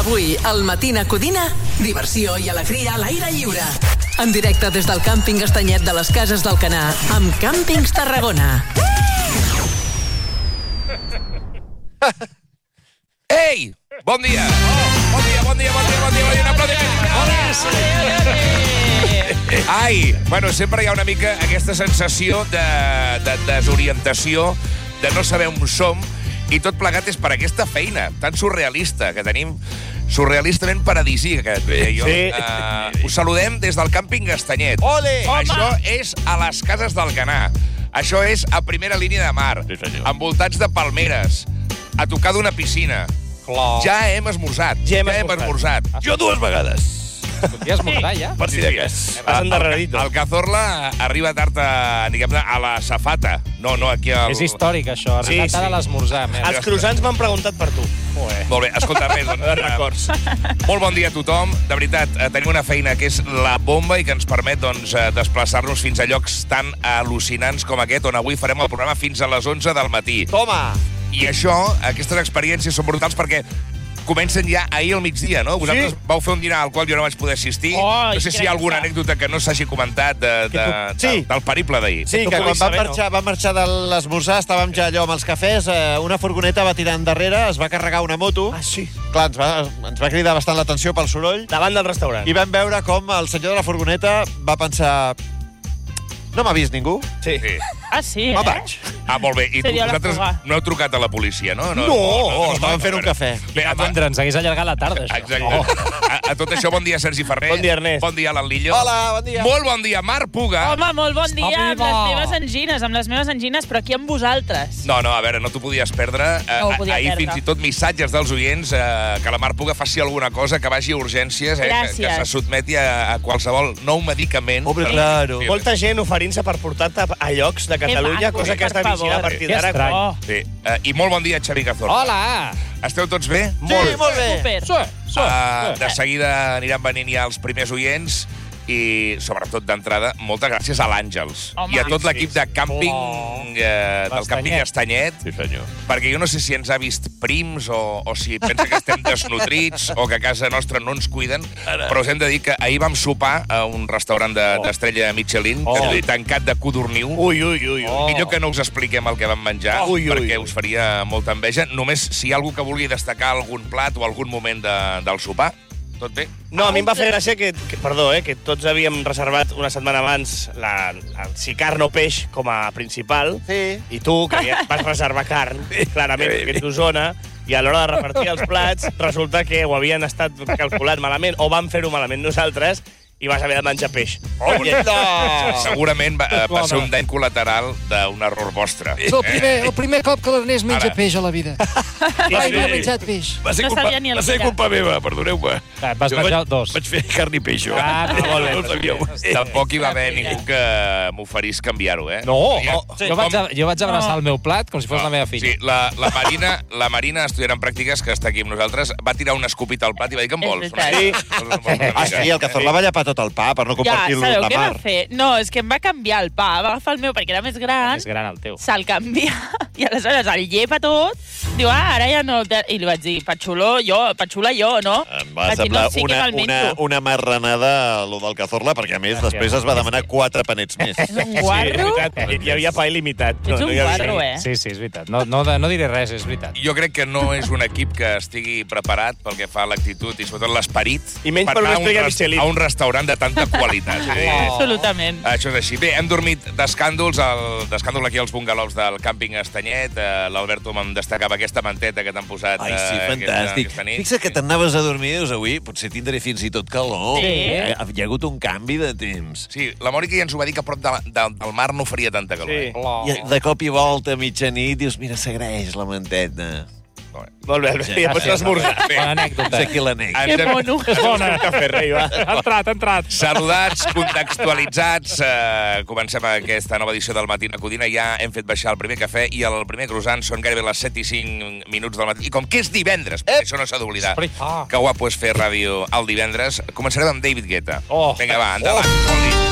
Avui, al Matina Codina, diversió i alegria a l'aire lliure. En directe des del càmping Estanyet de les Cases d'Alcanar, amb Càmpings Tarragona. Ei! Bon dia! Bon dia! Un aplaudiment! Ai! Bueno, sempre hi ha una mica aquesta sensació de desorientació, de no saber on som, i tot plegat és per aquesta feina tan surrealista que tenim, surrealistament paradisíaca, que jo. Sí. Us saludem des del càmping Estanyet. Ole! Això és a les Cases d'Alcanar. Això és a primera línia de mar, envoltats de palmeres, a tocar d'una piscina. Ja hem esmorzat. Jo 2 vegades. Podries esmorzar, ja? Per si de cas. Vas endarrerit. El Cazorla arriba tard a la safata. No, aquí al... És històric, això. Arribar tard a l'esmorzar. Els croissants m'han preguntat per tu. Molt bé, escolta, res, records. Molt bon dia a tothom. De veritat, tenim una feina que és la bomba i que ens permet desplaçar-nos fins a llocs tan al·lucinants com aquest, on avui farem el programa fins a les 11 del matí. Toma! I això, aquestes experiències són brutals perquè comencen ja ahir al migdia, no? Vosaltres vau fer un dinar al qual jo no vaig poder assistir. No sé si hi ha alguna anècdota que no s'hagi comentat del periple d'ahir. Sí, que quan vam marxar de l'esmorzar, estàvem ja allò amb els cafès, una furgoneta va tirar endarrere, es va carregar una moto. Ah, sí? Clar, ens va cridar bastant l'atenció pel soroll. Davant del restaurant. I vam veure com el senyor de la furgoneta va pensar... No m'ha vist ningú? Sí. Ah, sí, Me'n vaig. Ah, molt bé. I vosaltres no heu trucat a la policia, no? No, estàvem fent un cafè. Bé, ens hagués allargat la tarda, això. Exacte. A tot això, bon dia, Sergi Ferrer. Bon dia, Ernest. Bon dia, Alan Lillo. Hola, bon dia. Molt bon dia, Marc Puga. Home, molt bon dia amb les meves angines, però aquí amb vosaltres. No, a veure, no t'ho podies perdre. Ahir fins i tot missatges dels oients que la Marc Puga faci alguna cosa, que vagi a urgències, que se sotmeti a qualsevol nou medicament. Claro. Molta gent oferint-se per portar-te a llocs de Catalunya, cosa que has de vigilar a partir d'ara. Sí. I molt bon dia, Xavi Cazorla. Hola! Esteu tots bé? Sí, molt bé. Super. De seguida aniran venint ja els primers oients i, sobretot d'entrada, moltes gràcies a l'Àngels i a tot l'equip de càmping del càmping Estanyet, perquè jo no sé si ens ha vist prims o si pensa que estem desnutrits o que a casa nostra no ens cuiden, però us hem de dir que ahir vam sopar a un restaurant d'estrella Michelin, tancat de codorniu. Millor que no us expliquem el que vam menjar, perquè us faria molta enveja. Només si hi ha algú que vulgui destacar algun plat o algun moment del sopar. Tot bé? No, a mi em va fer gràcia que tots havíem reservat una setmana abans si carn o peix com a principal, i tu, que ja vas reservar carn, clarament, perquè ets d'Osona, i a l'hora de repartir els plats resulta que ho havien estat calculat malament, o vam fer-ho malament nosaltres, i vas haver de menjar peix. Segurament va ser un dany col·lateral d'un error vostre. És el primer cop que l'Ernest menja peix a la vida. Mai no he menjat peix. Va ser culpa meva, perdoneu-me. Vas menjar 2. Vaig fer carn i peix, jo. Tampoc hi va haver ningú que m'oferís canviar-ho, eh? No! Jo vaig abraçar el meu plat com si fos la meva filla. Sí, la Marina, estudiant en pràctiques, que està aquí amb nosaltres, va tirar una escopita al plat i va dir, què en vols? Sí, el Cazorla va llapar tot el pa per no compartir-lo amb la Mar. Va fer? No, és que em va canviar el pa. Va agafar el meu perquè era més gran. Més gran el teu. Se'l canvia. I aleshores el llepa tot. Diu, ara ja no... I li vaig dir, patxula jo, no? Em va semblar una marranada, lo del Cazorla, perquè a més després es va demanar 4 panets més. És un guarro. Hi havia pa il·limitat. Ets un guarro, Sí, és veritat. No diré res, és veritat. Jo crec que no és un equip que estigui preparat pel que fa a l'actitud i sobretot l'esperit i menys per una estrella Michelin. A un restaurant de tanta qualitat. Absolutament. Això és així. Bé, hem dormit d'escàndols aquí als bungalows del càmping Estanyet. L'Alberto me'n destacava aquesta manteta que t'han posat. Ai, sí, fantàstic. Fixa't que t'anaves a dormir, dius, avui potser tindré fins i tot calor. Sí. Hi ha hagut un canvi de temps. Sí, la Mònica ja ens ho va dir que a prop del mar no faria tanta calor. Sí. I de cop i volta, a mitjanit, dius, mira, s'agraeix la manteta. Molt bé, ja pots esmorzar. Bona anècdota. És aquí l'anècdota. Que mono. És bona. Cafè, rei, va. Ha entrat. Saludats, contextualitzats. Comencem aquesta nova edició del Matina Codina. Ja hem fet baixar el primer cafè i el primer croissant. Són gairebé les 7:05 del matí. I com que és divendres, això no s'ha d'oblidar, que guapo és fer ràdio el divendres, començarem amb David Guetta. Vinga, va, endavant.